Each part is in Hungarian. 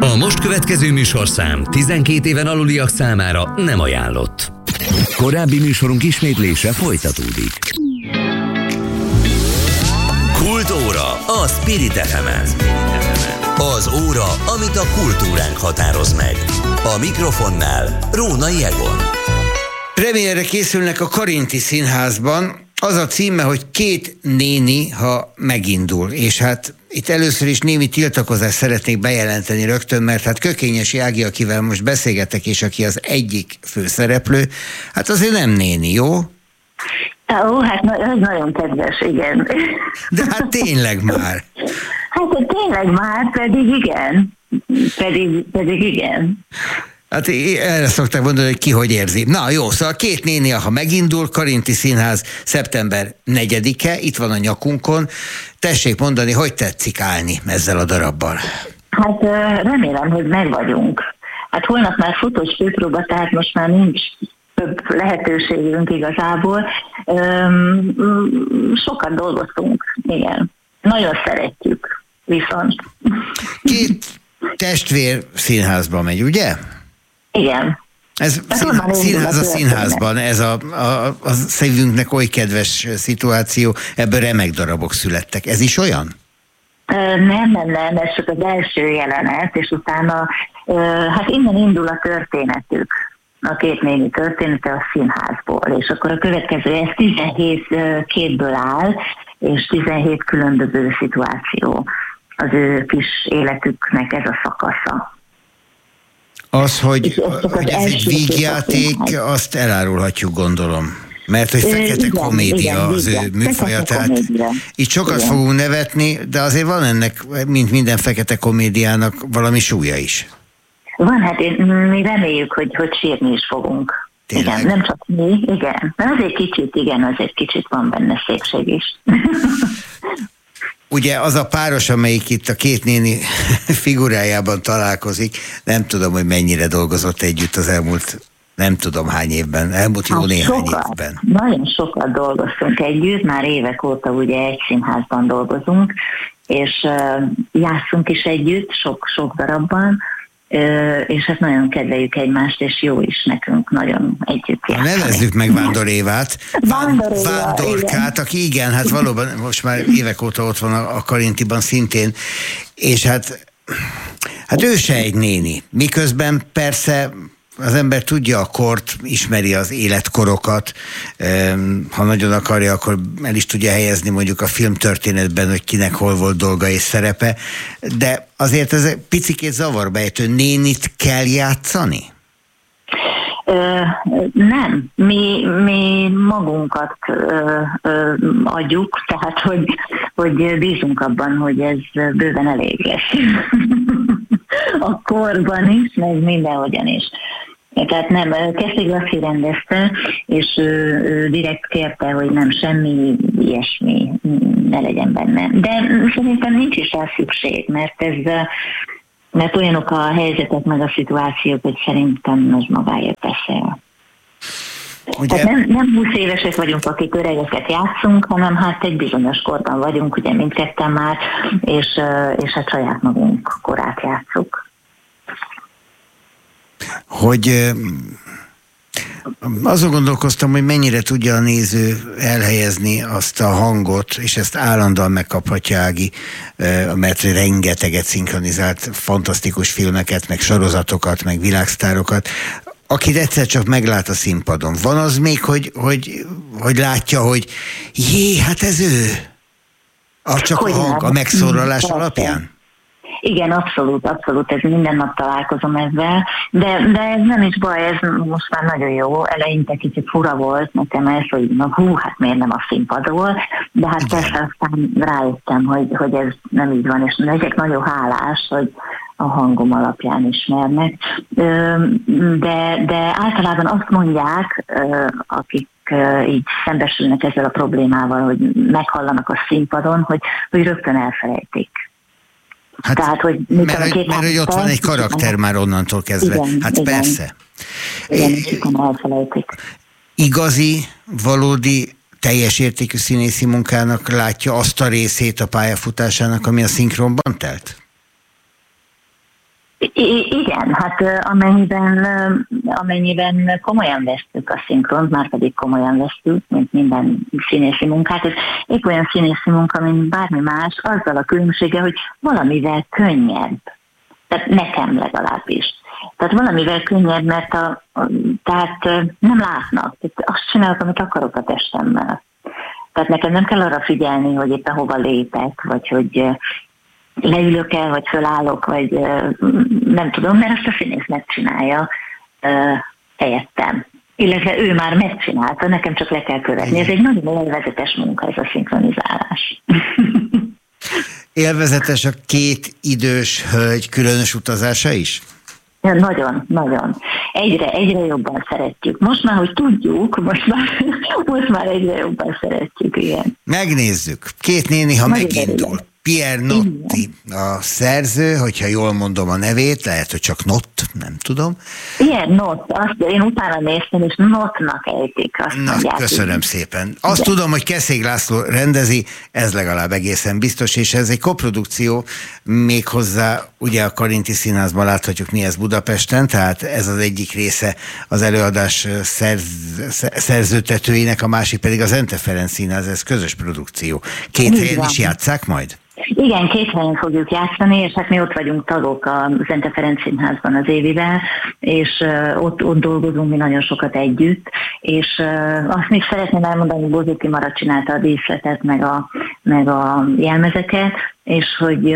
A most következő műsorszám 12 éven aluliak számára nem ajánlott. Korábbi műsorunk ismétlése folytatódik. Kultóra a Spirit FM-en. Az óra, amit a kultúránk határoz meg. A mikrofonnál Rónai Egon. Premierre készülnek a Karinti Színházban. Az a címe, hogy Két néni, ha megindul. És hát itt először is némi tiltakozást szeretnék bejelenteni rögtön, mert hát Kökényesi Ági, akivel most beszélgetek, és aki az egyik főszereplő, hát azért nem néni, jó? Ó, hát ez nagyon kedves, igen. De hát tényleg már. Hát tényleg már, pedig igen. Pedig igen. Hát erre szokták mondani, hogy ki hogy érzi. Na jó, szóval Két néni, ha megindul, Karinti Színház szeptember 4-e, itt van a nyakunkon. Tessék mondani, hogy tetszik állni ezzel a darabbal? Hát remélem, hogy meg vagyunk. Hát holnap már futós főpróba, tehát most már nincs több lehetőségünk igazából. Sokat dolgoztunk, igen. Nagyon szeretjük, viszont. Két testvér színházba megy, ugye? Igen. Ez színház a színházban, ez a szívünknek oly kedves szituáció, ebből remek darabok születtek. Ez is olyan? Nem, ez csak az első jelenet, és utána hát innen indul a történetük, a Két néni története a színházból, és akkor a következő, ez 17 képből áll, és 17 különböző szituáció az ő kis életüknek ez a szakasza. Az, hogy ez egy vígjáték, azt elárulhatjuk, gondolom. Mert hogy fekete komédia az ő műfaja, tehát itt sokat fogunk nevetni, de azért van ennek, mint minden fekete komédiának, valami súlya is. Van, hát mi reméljük, hogy sírni is fogunk. Tényleg? Igen, nem csak mi, igen. De azért kicsit van benne szépség is. Ugye az a páros, amelyik itt a Két néni figurájában találkozik, nem tudom, hogy mennyire dolgozott együtt az elmúlt nem tudom hány évben, elmúlt jó néhány évben. Nagyon sokat dolgoztunk együtt, már évek óta ugye egy színházban dolgozunk, és játszunk is együtt, sok darabban, és hát nagyon kedveljük egymást, és jó is nekünk nagyon együtt játszani. Nevezzük meg Vándor Évát, Vándorkát, aki igen, hát valóban most már évek óta ott van a Karintiban szintén, és hát ő se egy néni, miközben persze az ember tudja a kort, ismeri az életkorokat, ha nagyon akarja, akkor el is tudja helyezni mondjuk a filmtörténetben, hogy kinek hol volt dolga és szerepe, de azért ez picikét zavarba ejtő, nénit kell játszani? Nem, mi magunkat adjuk, tehát hogy bízunk abban, hogy ez bőven elég lesz. A korban is, meg mindenhogyan is. Tehát nem, Keszthely Laci rendezte, és ő direkt kérte, hogy nem semmi ilyesmi ne legyen benne. De szerintem nincs is rá szükség, mert olyanok a helyzetek meg a szituációk, hogy szerintem ez magáért beszél. Tehát nem 20 évesek vagyunk, akik öregeket játszunk, hanem hát egy bizonyos korban vagyunk, ugye mindketten már, és hát saját magunk korát játszuk. Hogy azon gondolkoztam, hogy mennyire tudja a néző elhelyezni azt a hangot, és ezt állandóan megkaphatja Ági, mert rengeteget szinkronizált fantasztikus filmeket, meg sorozatokat, meg világsztárokat, akit egyszer csak meglát a színpadon. Van az még, hogy látja, hogy hát ez ő? Csak a hang, a megszólalás alapján? Igen, abszolút, ez minden nap találkozom ezzel, de ez nem is baj, ez most már nagyon jó, eleinte kicsit fura volt nekem ez, hogy hát miért nem a színpadról, de hát persze aztán rájöttem, hogy ez nem így van, és ezek nagyon hálás, hogy a hangom alapján ismernek, de általában azt mondják, akik így szembesülnek ezzel a problémával, hogy meghallanak a színpadon, hogy rögtön elfelejtik. Hát, tehát, hogy mert hogy ott van egy karakter már onnantól kezdve. Igen, hát igen. Persze. Igen, elfelejtik. Igazi, valódi, teljes értékű színészi munkának látja azt a részét a pályafutásának, ami a szinkronban telt? Igen, hát amennyiben komolyan vesztük a szinkront, már pedig komolyan vesztük, mint minden színészi munkát, és épp olyan színészi munka, mint bármi más, azzal a különbsége, hogy valamivel könnyebb. Tehát nekem legalábbis. Tehát valamivel könnyebb, mert tehát nem látnak. Tehát azt csinálok, amit akarok a testemmel. Tehát nekem nem kell arra figyelni, hogy éppen hova lépek, vagy hogy leülök el, vagy fölállok, vagy nem tudom, mert azt a színész megcsinálja helyettem. Illetve ő már megcsinálta, nekem csak le kell követni. Ez egy nagyon élvezetes munka, ez a szinkronizálás. Élvezetes a két idős hölgy különös utazása is? Nagyon, nagyon. Egyre jobban szeretjük. Most már, hogy tudjuk, most már egyre jobban szeretjük, igen. Megnézzük. Két néni, ha megindul. Pierre Notti a szerző, hogyha jól mondom a nevét, lehet, hogy csak Nott, nem tudom. Pierre Nott, én utána néztem, és Nottnak ejtik. Na, köszönöm szépen. Azt tudom, hogy Keszég László rendezi, ez legalább egészen biztos, és ez egy koprodukció, méghozzá ugye a Karinti Színházban láthatjuk, mi ez Budapesten, tehát ez az egyik része az előadás szerzőtetőinek, a másik pedig az Ente Ferenc Színház, ez közös produkció. Két helyen is játsszák majd? Igen, két helyen fogjuk játszani, és hát mi ott vagyunk tagok az Ente Ferenc Színházban az Évivel, és ott dolgozunk mi nagyon sokat együtt, és azt még szeretném elmondani, hogy Bozoki Mara csinálta a díszletet, meg a jelmezeket, és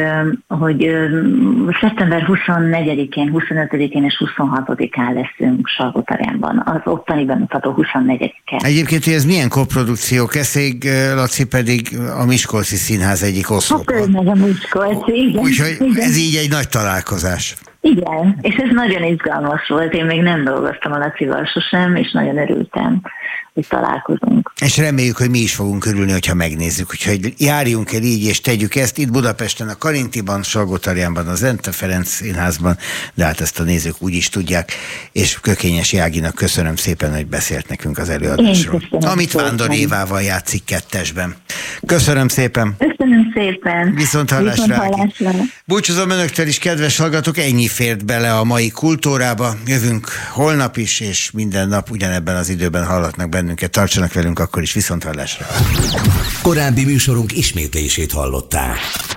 hogy szeptember 24-én, 25-én és 26-án leszünk Salgótarjánban, az ottani bemutató 24-en. Egyébként, ez milyen koprodukció? Keszég Laci pedig a Miskolci Színház egyik oszlopa. Hát ő meg a Miskolci, igen. Úgyhogy ez így egy nagy találkozás. Igen, és ez nagyon izgalmas volt, én még nem dolgoztam a Lacival sosem, és nagyon örültem, hogy találkozunk. És reméljük, hogy mi is fogunk örülni, hogyha megnézzük, úgyhogy járjunk el így, és tegyük ezt itt Budapesten, a Karintiban, Salgótarjánban, az Ente Ferenc Színházban, de hát ezt a nézők úgy is tudják, és Kökényes Jáginak köszönöm szépen, hogy beszélt nekünk az előadásról. Amit Vándor Évával játszik kettesben. Köszönöm szépen! Köszönöm szépen! Viszonthallásra! Búcsúzom önöktől is, kedves hallgatók, ennyi fért bele a mai Kultúrába. Jövünk holnap is, és minden nap ugyanebben az időben hallhatnak bennünket. Tartsanak velünk akkor is, viszonthallásra. Korábbi műsorunk ismétlését hallották.